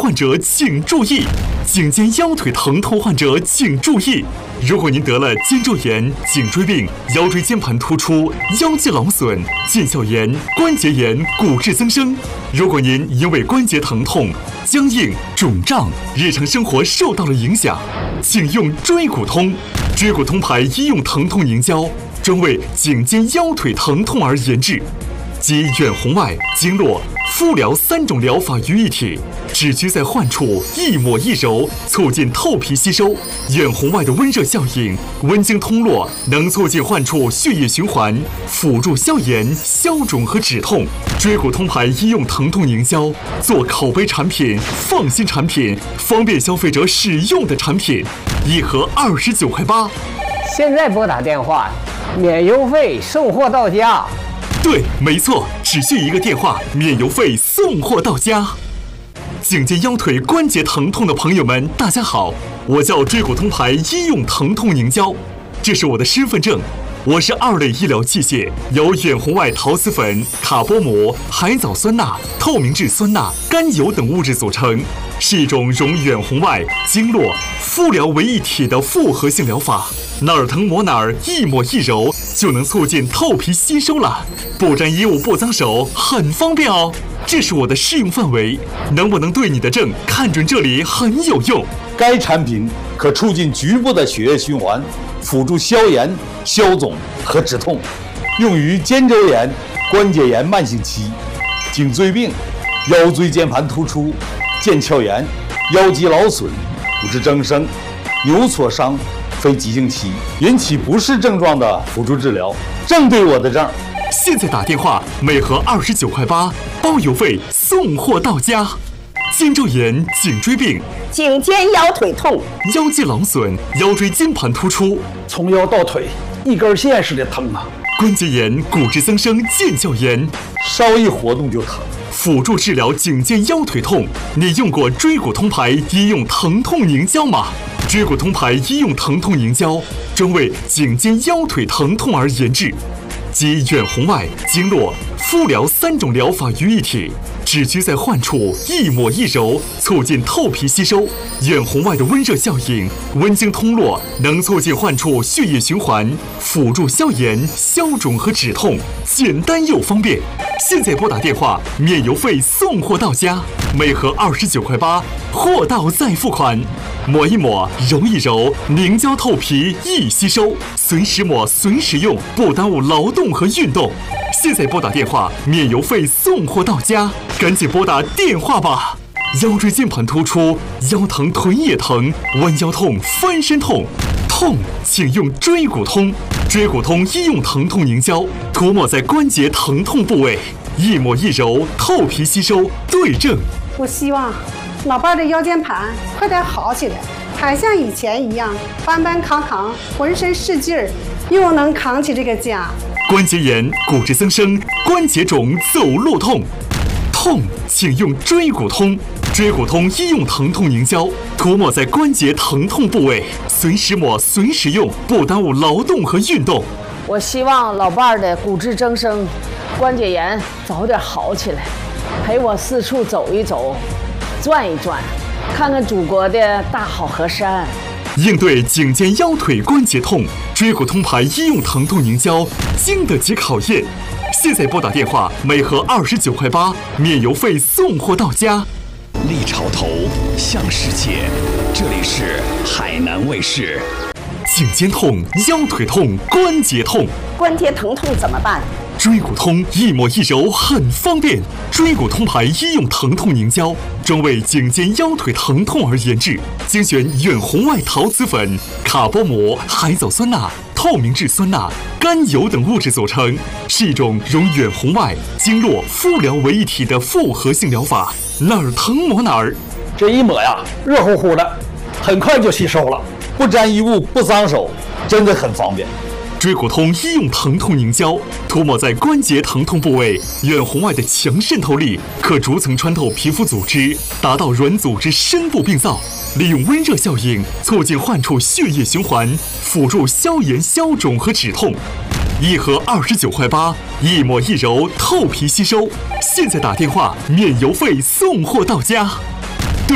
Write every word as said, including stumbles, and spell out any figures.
患者请注意，颈肩腰腿疼痛患者请注意。如果您得了肩周炎、颈椎病、腰椎间盘突出、腰肌劳损、腱鞘炎、关节炎、骨质增生，如果您因为关节疼痛、僵硬、肿胀，日常生活受到了影响，请用椎骨通。椎骨通牌医用疼痛凝胶，专为颈肩腰腿疼痛而研制，集远红外、经络、敷疗三种疗法于一体，只需在患处一抹一揉，促进透皮吸收。远红外的温热效应，温经通络，能促进患处血液循环，辅助消炎、消肿和止痛。椎骨通牌医用疼痛凝胶，做口碑产品、放心产品、方便消费者使用的产品，一盒二十九块八。 现在拨打电话，免邮费，送货到家。 对，没错，只需一个电话，免邮费，送货到家。颈肩腰腿关节疼痛的朋友们，大家好，我叫椎骨通牌医用疼痛凝胶，这是我的身份证。我是二类医疗器械，由远红外陶瓷粉、卡波膜、海藻酸钠、透明质酸钠、甘油等物质组成，是一种融远红外、经络、敷疗为一体的复合性疗法。哪儿疼抹哪儿，一抹一揉就能促进透皮吸收了，不沾衣物不脏手，很方便哦。这是我的适用范围，能不能对你的症看准这里很有用。 该产品可促进局部的血液循环，辅助消炎、消肿和止痛，用于肩周炎、关节炎慢性期、颈椎病、腰椎间盘突出、腱鞘炎、腰肌劳损、骨质增生、扭挫伤、非急性期引起不适症状的辅助治疗，正对我的症。 现在打电话，每盒二十九块八，包邮费，送货到家。肩周炎、颈椎病、 颈肩腰腿痛、 腰肌劳损、腰椎间盘突出， 从腰到腿一根线似的疼啊！ 关节炎、骨质增生、腱鞘炎， 稍一活动就疼。 辅助治疗颈肩腰腿痛，你用过椎骨通牌医用疼痛凝胶吗？椎骨通牌医用疼痛凝胶，专为颈肩腰腿疼痛而研制，集远红外、经络、敷疗三种疗法于一体，只需在患处一抹一揉，促进透皮吸收。远红外的温热效应，温经通络，能促进患处血液循环，辅助消炎、消肿和止痛，简单又方便。现在拨打电话，免邮费，送货到家，每盒二十九块八，货到再付款。抹一抹，揉一揉，凝胶透皮易吸收，随时抹随时用，不耽误劳动和运动。现在拨打电话，免邮费，送货到家，赶紧拨打电话吧。腰椎间盘突出，腰疼臀也疼，弯腰痛、翻身痛，痛请用椎骨通。椎骨通医用疼痛凝胶，涂抹在关节疼痛部位，一抹一揉，透皮吸收，对症。 我希望老伴的腰间盘快点好起来，还像以前一样搬搬扛扛，浑身是劲儿，又能扛起这个家。 关节炎、骨质增生、关节肿、走路痛，痛请用椎骨通。椎骨通医用疼痛凝胶，涂抹在关节疼痛部位，随时抹随时用，不耽误劳动和运动。 我希望老伴儿的骨质增生、关节炎早点好起来，陪我四处走一走，转一转，看看祖国的大好河山。 应对颈肩腰腿关节痛，椎骨通牌医用疼痛凝胶经得起考验。现在拨打电话，每盒二十九块八，免邮费，送货到家。 立潮头，向世界，这里是海南卫视。 颈肩痛、腰腿痛、关节痛， 关节疼痛怎么办？ 椎骨通一抹一揉很方便。椎骨通牌医用疼痛凝胶，专为颈肩腰腿疼痛而研制，精选远红外陶瓷粉、卡波膜、海藻酸钠、透明质酸钠、甘油等物质组成，是一种融远红外、经络、敷疗为一体的复合性疗法。哪儿疼抹哪儿， 这一抹呀，热乎乎的，很快就吸收了， 不沾衣物不脏手，真的很方便。 椎骨通医用疼痛凝胶，涂抹在关节疼痛部位，远红外的强渗透力可逐层穿透皮肤组织，达到软组织深部病灶，利用温热效应促进患处血液循环，辅助消炎、消肿和止痛。一盒二十九块八，一抹一揉，透皮吸收。现在打电话，免邮费，送货到家。